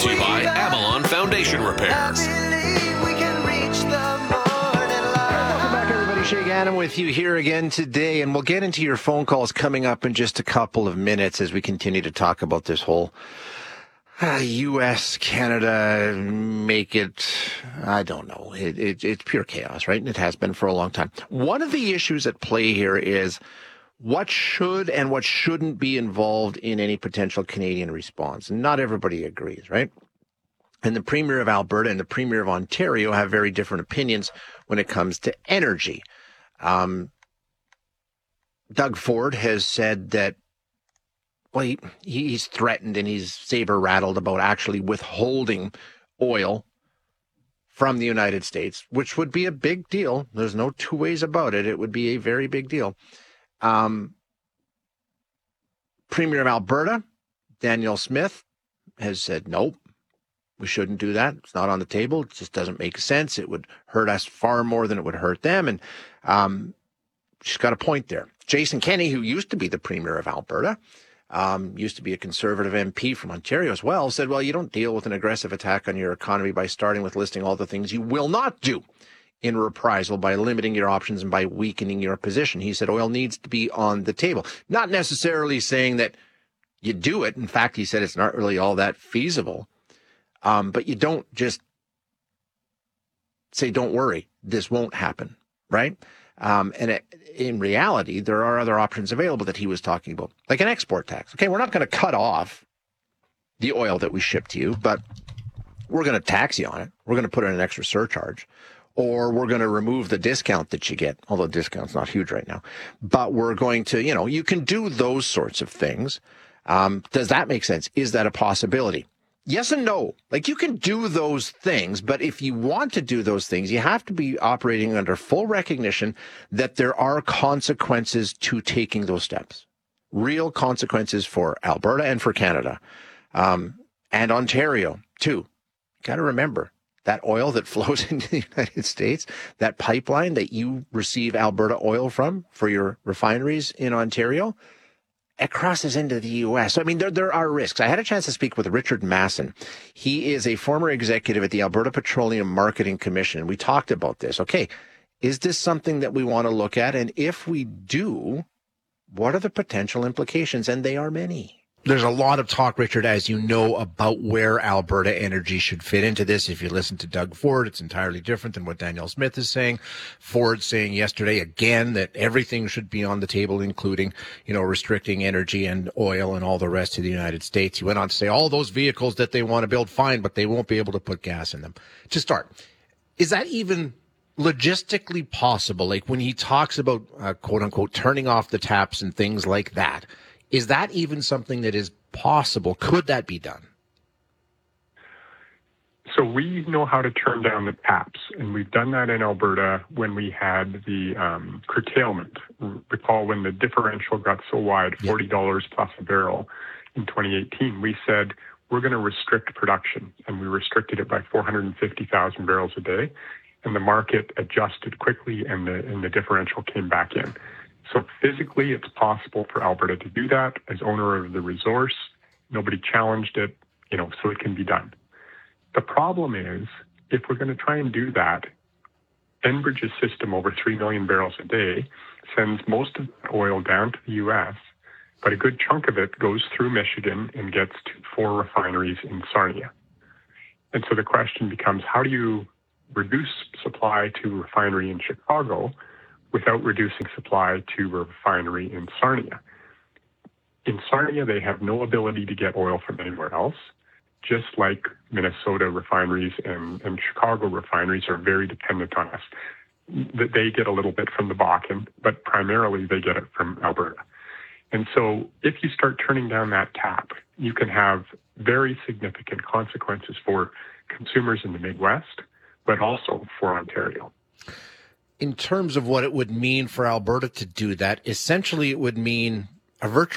to you by Avalon Foundation Repairs. Shea Gannon with you here again today, and we'll get into your phone calls coming up in just a couple of minutes as we continue to talk about this whole U.S., Canada, make it, I don't know, it's pure chaos, right? And it has been for a long time. One of the issues at play here is what should and what shouldn't be involved in any potential Canadian response. And not everybody agrees, right? And the Premier of Alberta and the Premier of Ontario have very different opinions when it comes to energy. Doug Ford has said that, well, he's threatened and he's saber-rattled about actually withholding oil from the United States, which would be a big deal. There's no two ways about it. It would be a very big deal. Premier of Alberta, Danielle Smith, has said, nope, we shouldn't do that. It's not on the table. It just doesn't make sense. It would hurt us far more than it would hurt them. And she's got a point there. Jason Kenney, who used to be the Premier of Alberta, used to be a Conservative MP from Ontario as well, said, well, you don't deal with an aggressive attack on your economy by starting with listing all the things you will not do in reprisal by limiting your options and by weakening your position. He said oil needs to be on the table. Not necessarily saying that you do it. In fact, he said it's not really all that feasible. But you don't just say, don't worry, this won't happen, right? In reality, there are other options available that he was talking about, like an export tax. Okay, we're not going to cut off the oil that we ship to you, but we're going to tax you on it. We're going to put in an extra surcharge, or we're going to remove the discount that you get, although the discount's not huge right now. But we're going to, you can do those sorts of things. Does that make sense? Is that a possibility? Yes and no. Like, you can do those things, but if you want to do those things, you have to be operating under full recognition that there are consequences to taking those steps. Real consequences for Alberta and for Canada. And Ontario, too. Got to remember, that oil that flows into the United States, that pipeline that you receive Alberta oil from for your refineries in Ontario, it crosses into the U.S. So, I mean, there are risks. I had a chance to speak with Richard Masson. He is a former executive at the Alberta Petroleum Marketing Commission. We talked about this. Okay, is this something that we want to look at? And if we do, what are the potential implications? And they are many. There's a lot of talk, Richard, as you know, about where Alberta Energy should fit into this. If you listen to Doug Ford, it's entirely different than what Danielle Smith is saying. Ford saying yesterday again that everything should be on the table, including, restricting energy and oil and all the rest of the United States. He went on to say all those vehicles that they want to build, fine, but they won't be able to put gas in them. To start, is that even logistically possible? Like, when he talks about, quote unquote, turning off the taps and things like that, is that even something that is possible? Could that be done? So we know how to turn down the taps, and we've done that in Alberta when we had the curtailment. Recall when the differential got so wide, $40 plus a barrel in 2018, we said we're going to restrict production, and we restricted it by 450,000 barrels a day, and the market adjusted quickly, and the differential came back in. So physically, it's possible for Alberta to do that as owner of the resource. Nobody challenged it, so it can be done. The problem is, if we're going to try and do that, Enbridge's system over 3 million barrels a day sends most of the oil down to the U.S., but a good chunk of it goes through Michigan and gets to 4 refineries in Sarnia. And so the question becomes, how do you reduce supply to a refinery in Chicago without reducing supply to a refinery in Sarnia? In Sarnia, they have no ability to get oil from anywhere else, just like Minnesota refineries and Chicago refineries are very dependent on us. They get a little bit from the Bakken, but primarily they get it from Alberta. And so if you start turning down that tap, you can have very significant consequences for consumers in the Midwest, but also for Ontario. In terms of what it would mean for Alberta to do that, essentially it would mean a virtual